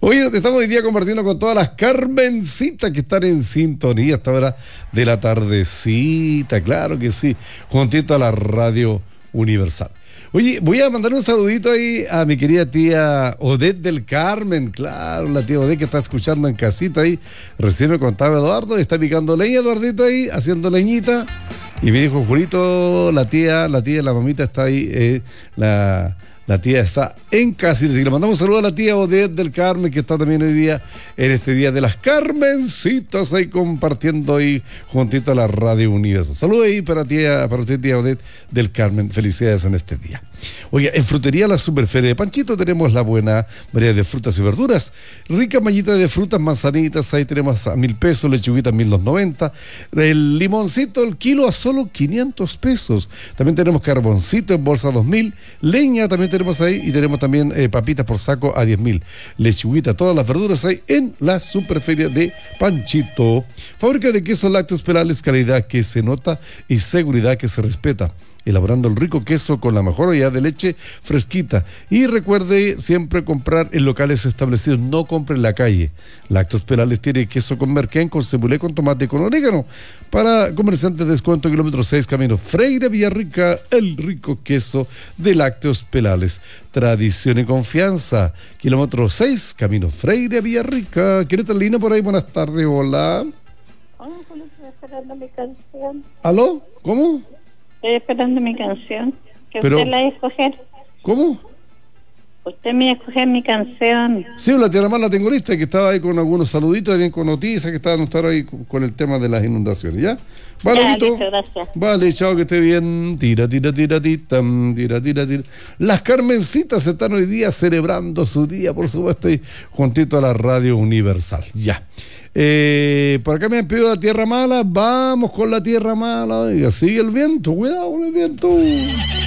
Oye, estamos hoy día compartiendo con todas las Carmencitas que están en sintonía a esta hora de la tardecita, claro que sí, juntito a la Radio Universal. Oye, voy a mandar un saludito ahí a mi querida tía Odette del Carmen, claro, la tía Odette que está escuchando en casita ahí. Recién me contaba Eduardo, está picando leña Eduardito ahí, haciendo leñita. Y me dijo, Julito, la mamita está ahí, la tía está en casa. Así que le mandamos un saludo a la tía Odette del Carmen, que está también hoy día, en este día de las Carmencitas, ahí compartiendo ahí juntito a la Radio Universal. Saludos ahí para usted, tía Odette del Carmen. Felicidades en este día. Oiga, en Frutería La Superferia de Panchito tenemos la buena variedad de frutas y verduras. Rica mallita de frutas, manzanitas, ahí tenemos a 1,000 pesos, lechuguita 1,290. El limoncito, el kilo a solo 500 pesos. También tenemos carboncito en bolsa 2,000. Leña también tenemos ahí y tenemos también papitas por saco a 10,000. Lechuguita, todas las verduras ahí en la Superferia de Panchito. Fábrica de quesos lácteos Perales, calidad que se nota y seguridad que se respeta. Elaborando el rico queso con la mejor calidad de leche fresquita. Y recuerde siempre comprar en locales establecidos, no compre en la calle. Lácteos Perales tiene queso con merquén, con cebulé, con tomate, con orégano. Para comerciantes, descuento kilómetro 6, camino Freire Villarrica, el rico queso de Lácteos Perales. Tradición y confianza, kilómetro 6, camino Freire Villarrica. ¿Quiere estar línea por ahí? Buenas tardes, hola. Estoy esperando mi canción. ¿Aló? ¿Cómo? Estoy esperando mi canción. Que Pero, usted la va a escoger. ¿cómo? Usted me va a escoger mi canción. Sí, la tierra más la tengo lista, que estaba ahí con algunos saluditos, también con noticias, que estaban ahí con el tema de las inundaciones, ¿ya? Vale, Ya, listo. listo, gracias. Vale, chao, que esté bien. Tira, tira, tira, titam, tira, tira, tira. Las Carmencitas están hoy día celebrando su día, por supuesto, y juntito a la Radio Universal, ya. Por acá me han pedido la tierra mala, vamos con la tierra mala, oiga, sigue el viento, cuidado con el viento.